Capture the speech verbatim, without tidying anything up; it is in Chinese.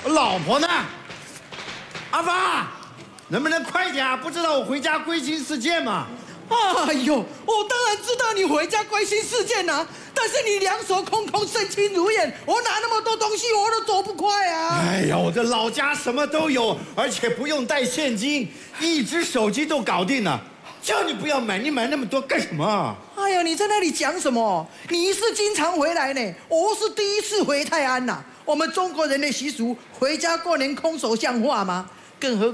我老婆呢？阿发，能不能快点啊？不知道我回家归心似箭吗？ 哎呦，我当然知道你回家归心似箭啊，但是你两手空空，身轻如燕，我拿那么多东西我都走不快啊！ 哎呀，我这老家什么都有，而且不用带现金，一只手机都搞定了。叫你不要买，你买那么多干什么？ 哎呀，你在那里讲什么？你是经常回来呢，我是第一次回泰安呐、啊。我们中国人的习俗，回家过年空手像话吗？更何